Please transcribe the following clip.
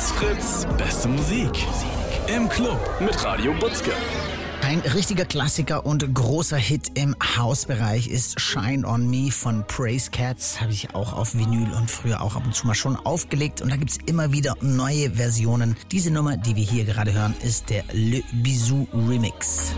Ist Fritz, beste Musik. Im Club mit Radio Butzke. Ein richtiger Klassiker und großer Hit im House-Bereich ist Shine On Me von Praise Cats. Habe ich auch auf Vinyl und früher auch ab und zu mal schon aufgelegt. Und da gibt's immer wieder neue Versionen. Diese Nummer, die wir hier gerade hören, ist der Le Bisou Remix.